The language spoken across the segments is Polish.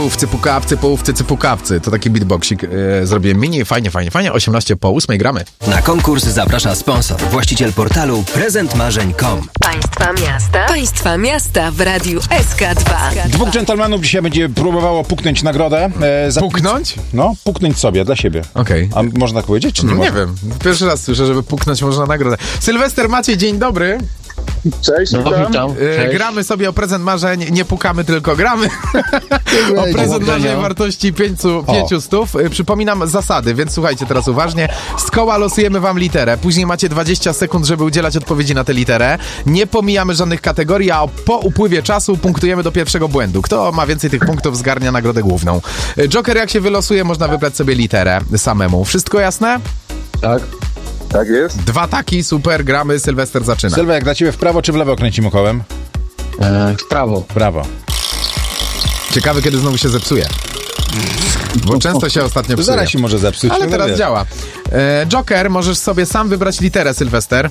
połówcy pukawcy, połówcy cypukawcy. To taki beatboxik zrobiłem mini, fajnie. 18:08 gramy. Na konkurs zaprasza sponsor, właściciel portalu prezentmarzeń.com. Państwa miasta w Radiu SK2. Dwóch dżentelmenów dzisiaj będzie próbowało puknąć nagrodę. Puknąć? No, puknąć sobie, dla siebie. Okej. A można tak powiedzieć, czy nie można? Nie wiem. Pierwszy raz słyszę, żeby puknąć można nagrodę. Sylwester Maciej, dzień dobry. Cześć, witam. Cześć. Gramy sobie o prezent marzeń, nie pukamy, tylko gramy. O prezent marzeń wartości 500. Przypominam zasady, więc słuchajcie teraz uważnie. Z koła losujemy wam literę. Później macie 20 sekund, żeby udzielać odpowiedzi na tę literę. Nie pomijamy żadnych kategorii, a po upływie czasu punktujemy do pierwszego błędu. Kto ma więcej tych punktów, zgarnia nagrodę główną. Joker, jak się wylosuje, można wybrać sobie literę samemu. Wszystko jasne? Tak. Tak jest. 2 taki, super, gramy. Sylwester zaczyna. Sylwek, jak dla ciebie w prawo czy w lewo kręcimy kołem? W prawo. Brawo. Ciekawy, kiedy znowu się zepsuje. Bo często się ostatnio psuje. Zaraz się może zepsuć. Ale no teraz wiesz. działa. Joker, możesz sobie sam wybrać literę, Sylwester.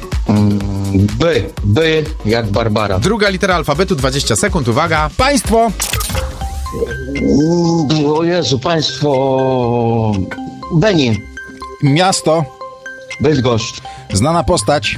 By jak Barbara. Druga litera alfabetu, 20 sekund, uwaga. Państwo! O Jezu, państwo... Benin. Miasto. Bydgoszcz. Znana postać.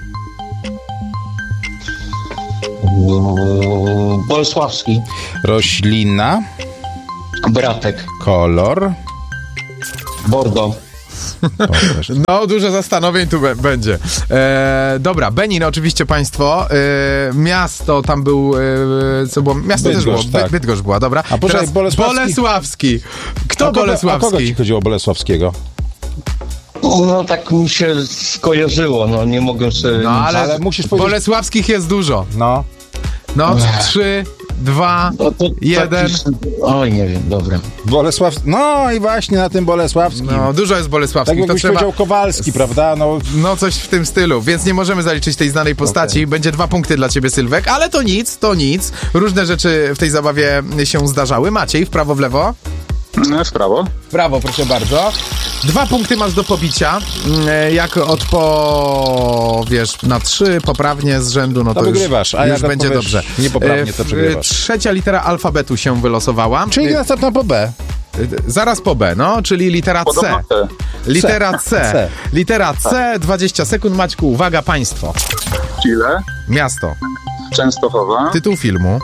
Bolesławski. Roślina. Bratek. Kolor. Bordo. No, dużo zastanowień tu będzie. Dobra, Benin oczywiście państwo. Miasto tam był... co było? Miasto Bydgoszcz, też było. tak. Bydgoszcz była, dobra. A poczekaj, Teraz Bolesławski? Bolesławski. Kto A kogo Bolesławski? ci chodziło o Bolesławskiego? No tak mi się skojarzyło, no nie mogę sobie... No, ale musisz powiedzieć... Bolesławskich jest dużo. No. No, 3, 2, No to 1. Oj, nie wiem, dobra. No i właśnie na tym Bolesławskim. No, dużo jest Tak Bolesławskich. jakbyś powiedział Kowalski, prawda? No, coś w tym stylu, więc nie możemy zaliczyć tej znanej postaci. Okay. Będzie 2 punkty dla ciebie, Sylwek, ale to nic. Różne rzeczy w tej zabawie się zdarzały. Maciej, w prawo, w lewo? W prawo. W prawo, proszę bardzo. 2 punkty masz do pobicia. Jak odpowiesz na 3 poprawnie z rzędu, no to wygrywasz, a już jak będzie odpowiesz dobrze. niepoprawnie, to przegrywasz. Trzecia litera alfabetu się wylosowała. czyli następna po B. Zaraz po B, no, czyli litera C. Podobno te. Litera C. C. Litera C, 20 sekund. Maćku, uwaga, państwo. Chile. Miasto. Częstochowa. Tytuł filmu.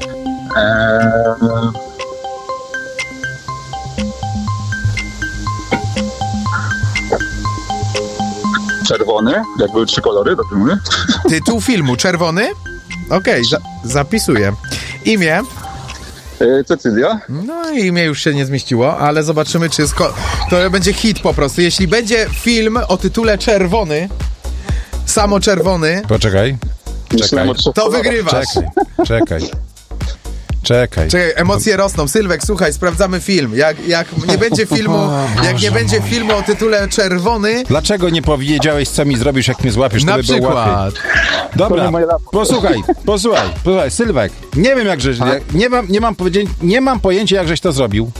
Czerwony. Jak były 3 kolory, dobrze mówię? Tytuł filmu. Czerwony? Okej, zapisuję. Imię. Cecylia. No imię już się nie zmieściło, ale zobaczymy, czy jest... To będzie hit po prostu. Jeśli będzie film o tytule Czerwony, samo czerwony, Poczekaj. Myślałem o 3 to kolorach. wygrywasz. Czekaj. Czekaj, emocje rosną. Sylwek, słuchaj, sprawdzamy film. Jak nie będzie filmu o tytule Czerwony... Dlaczego nie powiedziałeś, co mi zrobisz, jak mnie złapiesz? To Na by było przykład. łatwiej. Dobra, posłuchaj, Sylwek. Nie wiem, nie mam pojęcia, jak żeś to zrobił.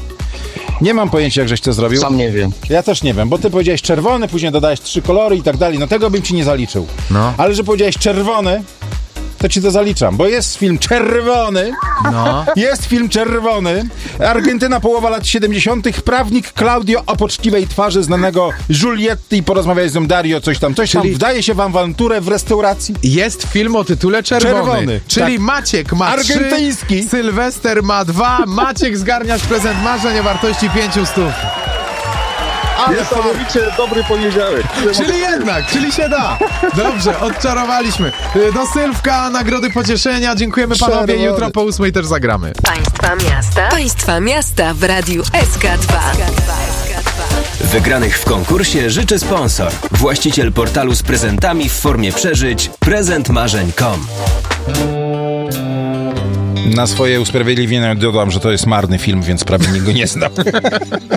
Sam nie wiem. Ja też nie wiem, bo ty powiedziałeś czerwony, później dodałeś 3 kolory i tak dalej. No tego bym ci nie zaliczył. No. Ale że powiedziałeś czerwony, to ci to zaliczam, bo jest film czerwony. No. Jest film czerwony. Argentyna, połowa lat 70. Prawnik Claudio o poczciwej twarzy znanego Giulietti i porozmawiaj z nią Dario, coś tam. Wdaje się w awanturę w restauracji. Jest film o tytule Czerwony. Czyli tak. Maciek ma 3, argentyński. Sylwester ma 2, Maciek zgarniasz prezent marzeń o wartości 500. Niesamowicie dobry poniedziałek. Czyli się da. Dobrze, odczarowaliśmy. Do Sylwka, nagrody pocieszenia. Dziękujemy panowie. Jutro po 8 też zagramy. Państwa miasta w Radiu SK2. Wygranych w konkursie życzy sponsor, właściciel portalu z prezentami w formie przeżyć prezentmarzeń.com. Na swoje usprawiedliwienie dodam, że to jest marny film, więc prawie nikt go nie znał.